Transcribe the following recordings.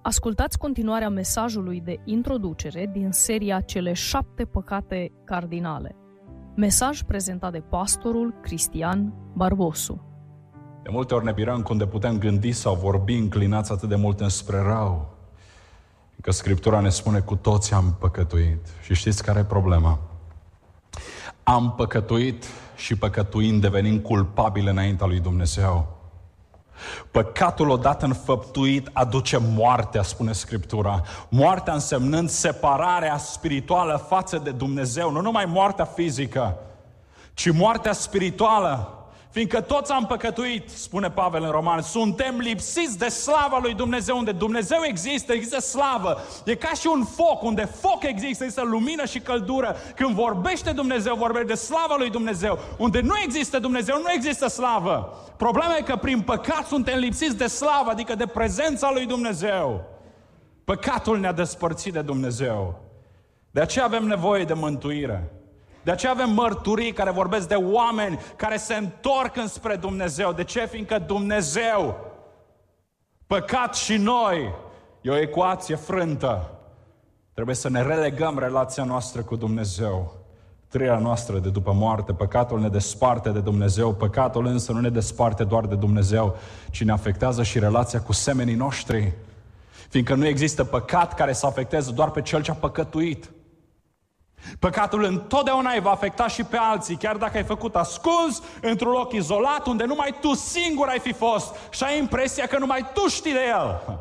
Ascultați continuarea mesajului de introducere din seria Cele 7 păcate cardinale. Mesaj prezentat de pastorul Cristian Barbosu. De multe ori ne mirăm cum de putem gândi sau vorbi înclinați atât de mult înspre rău. Că Scriptura ne spune cu toți am păcătuit. Și știți care e problema? Am păcătuit și păcătuind devenim culpabili înaintea lui Dumnezeu. Păcatul odată înfăptuit aduce moartea, spune Scriptura. Moartea însemnând separarea spirituală față de Dumnezeu. Nu numai moartea fizică, ci moartea spirituală. Fiindcă toți am păcătuit, spune Pavel în Romani, suntem lipsiți de slava lui Dumnezeu. Unde Dumnezeu există slavă. E ca și un foc, unde foc există lumină și căldură. Când vorbește Dumnezeu, vorbește de slava lui Dumnezeu. Unde nu există Dumnezeu, nu există slavă. Problema e că prin păcat suntem lipsiți de slavă, adică de prezența lui Dumnezeu. Păcatul ne-a despărțit de Dumnezeu. De aceea avem nevoie de mântuire. De aceea avem mărturii care vorbesc de oameni care se întorc înspre Dumnezeu. De ce? Fiindcă Dumnezeu, păcat și noi, e o ecuație frântă. Trebuie să ne relegăm relația noastră cu Dumnezeu. Trăirea noastră de după moarte. Păcatul ne desparte de Dumnezeu. Păcatul însă nu ne desparte doar de Dumnezeu, ci ne afectează și relația cu semenii noștri. Fiindcă nu există păcat care să afecteze doar pe cel ce a păcătuit. Păcatul întotdeauna îi va afecta și pe alții, chiar dacă ai făcut ascuns, într-un loc izolat, unde numai tu singur ai fi fost și ai impresia că numai tu știi de el.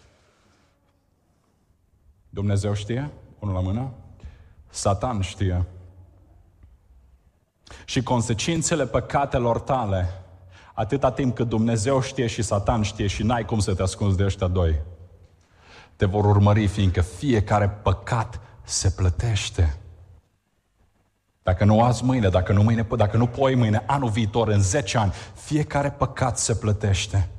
Dumnezeu știe? Unul la mână? Satan știe. Și consecințele păcatelor tale, atâta timp cât Dumnezeu știe și Satan știe și n-ai cum să te ascunzi de ăștia doi, te vor urmări, fiindcă fiecare păcat se plătește. Dacă nu azi, mâine, dacă nu poi mâine, anul viitor, în 10 ani, fiecare păcat se plătește.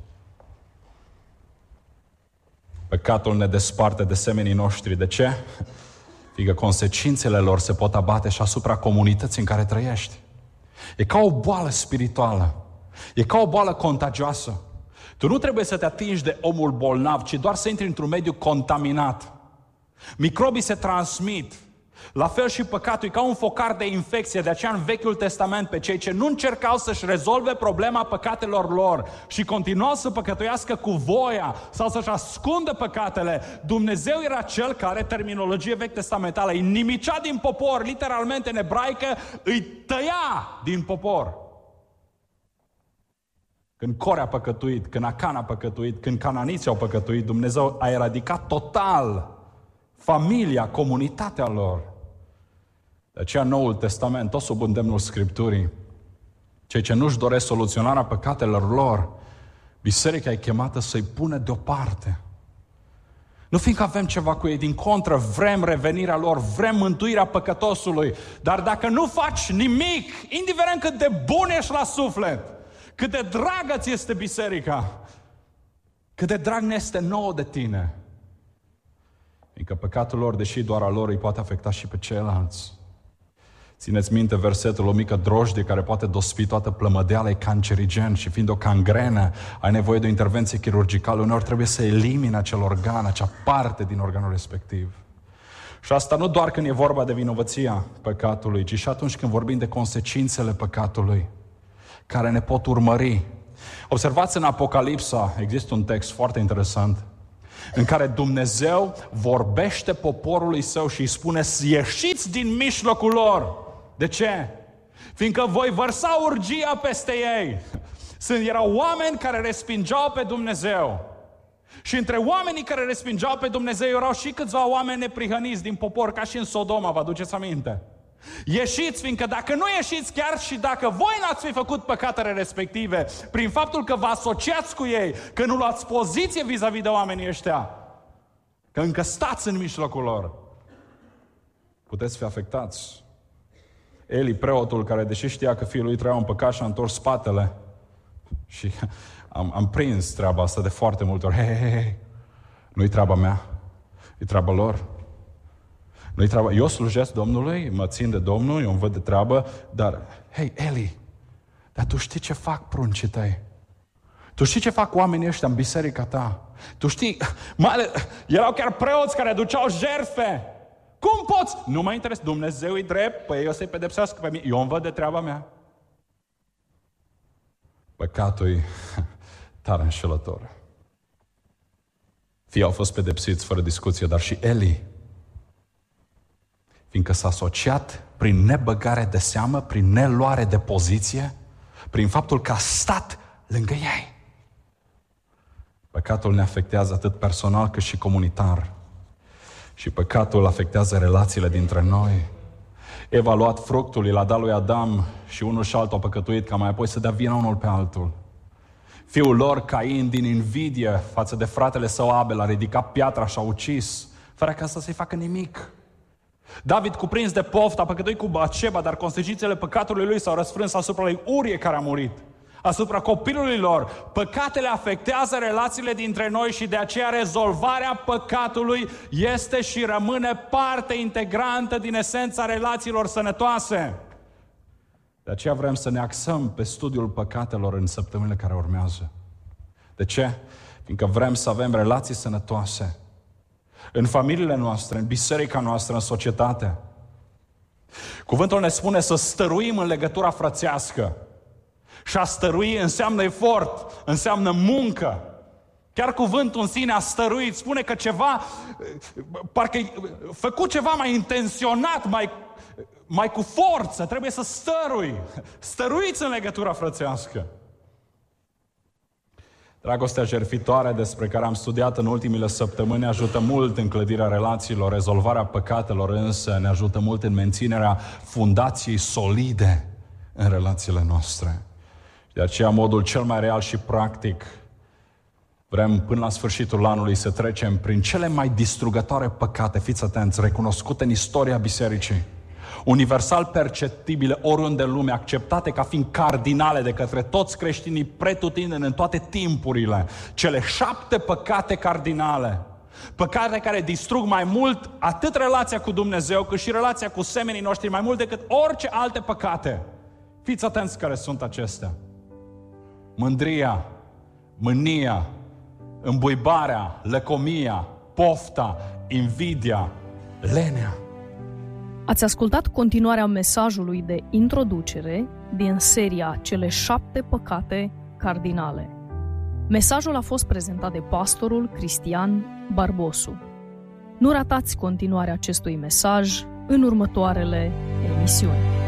Păcatul ne desparte de semenii noștri. De ce? Fiindcă consecințele lor se pot abate și asupra comunității în care trăiești. E ca o boală spirituală. E ca o boală contagioasă. Tu nu trebuie să te atingi de omul bolnav, ci doar să intri într-un mediu contaminat. Microbii se transmit. La fel și păcatul e ca un focar de infecție. De aceea în Vechiul Testament pe cei ce nu încercau să-și rezolve problema păcatelor lor și continuau să păcătuiască cu voia sau să-și ascundă păcatele, Dumnezeu era cel care, terminologie vechi testamentală, îi nimicea din popor, literalmente în ebraică, îi tăia din popor. Când Core a păcătuit, când Acan a păcătuit, când cananiții au păcătuit, Dumnezeu a eradicat total familia, comunitatea lor. De aceea Noul Testament, tot sub îndemnul Scripturii, cei ce nu-și doresc soluționarea păcatelor lor, biserica e chemată să-i pună deoparte. Nu fiindcă avem ceva cu ei, din contră, vrem revenirea lor, vrem mântuirea păcătosului, dar dacă nu faci nimic, indiferent cât de bun ești la suflet, cât de dragă ți este biserica, cât de drag ne este nouă de tine, fiindcă păcatul lor, deși doar al lor, îi poate afecta și pe ceilalți. Țineți minte versetul, o mică drojdie care poate dospi toată plămădeala, e cancerigen și fiind o cangrenă, ai nevoie de o intervenție chirurgicală, uneori trebuie să elimine acel organ, acea parte din organul respectiv. Și asta nu doar când e vorba de vinovăția păcatului, ci și atunci când vorbim de consecințele păcatului, care ne pot urmări. Observați în Apocalipsa, există un text foarte interesant, în care Dumnezeu vorbește poporului său și îi spune: ieșiți din mijlocul lor. De ce? Fiindcă voi vărsa urgia peste ei. Erau oameni care respingeau pe Dumnezeu. Și între oamenii care respingeau pe Dumnezeu erau și câțiva oameni neprihăniți din popor, ca și în Sodoma, vă aduceți aminte? Ieșiți, fiindcă dacă nu ieșiți, chiar și dacă voi n-ați fi făcut păcatele respective, prin faptul că vă asociați cu ei, că nu luați poziție vis-a-vis de oamenii ăștia, că încă stați în mijlocul lor, puteți fi afectați. Eli, preotul, care deși știa că fiul lui trăia în păcat și a întors spatele, și am prins treaba asta de foarte multe ori. Hei, nu-i treaba mea, e treaba lor. Nu-i treaba. Eu slujesc Domnului, mă țin de Domnul, eu îmi văd de treabă, dar, hei, Eli, dar tu știi ce fac pruncii tăi? Tu știi ce fac oamenii ăștia în biserica ta? Tu știi, erau chiar preoți care aduceau jertfe. Cum poți? Nu mă interesează. Dumnezeu e drept, păi eu să-i pedepsească pe mine. Eu îmi văd de treaba mea. Păcatul e tare înșelător. Fii au fost pedepsiți fără discuție, dar și Eli. Fiindcă s-a asociat prin nebăgare de seamă, prin neluare de poziție, prin faptul că a stat lângă ei. Păcatul ne afectează atât personal cât și comunitar. Și păcatul afectează relațiile dintre noi. Eva a luat fructul, l-a dat lui Adam și unul și altul a păcătuit ca mai apoi să dea vina unul pe altul. Fiul lor, Cain, din invidie față de fratele său Abel, a ridicat piatra și a ucis, fără ca să-i facă nimic. David, cuprins de poftă, a păcătuit cu Batșeba, dar consecințele păcatului lui s-au răsfrâns asupra lui Urie, care a murit, asupra copilului lor. Păcatele afectează relațiile dintre noi și de aceea rezolvarea păcatului este și rămâne parte integrantă din esența relațiilor sănătoase. De aceea vrem să ne axăm pe studiul păcatelor în săptămânile care urmează. De ce? Fiindcă vrem să avem relații sănătoase în familiile noastre, în biserica noastră, în societate. Cuvântul ne spune să stăruim în legătura frățească. Și a stărui înseamnă efort, înseamnă muncă. Chiar cuvântul în sine, a stăruit, spune că ceva, parcă făcut ceva mai intenționat, mai cu forță, trebuie să stărui. Stăruiți în legătura frățească. Dragostea jertfitoare despre care am studiat în ultimile săptămâni ajută mult în clădirea relațiilor, rezolvarea păcatelor însă ne ajută mult în menținerea fundației solide în relațiile noastre. De aceea, modul cel mai real și practic, vrem până la sfârșitul anului să trecem prin cele mai distrugătoare păcate, fiți atenți, recunoscute în istoria bisericii, universal perceptibile oriunde în lume, acceptate ca fiind cardinale de către toți creștinii pretutindeni în toate timpurile, cele 7 păcate cardinale, păcate care distrug mai mult atât relația cu Dumnezeu, cât și relația cu semenii noștri, mai mult decât orice alte păcate. Fiți atenți care sunt acestea. Mândria, mânia, îmbuibarea, lăcomia, pofta, invidia, lenea. Ați ascultat continuarea mesajului de introducere din seria Cele 7 păcate cardinale. Mesajul a fost prezentat de pastorul Cristian Barbosu. Nu ratați continuarea acestui mesaj în următoarele emisiuni.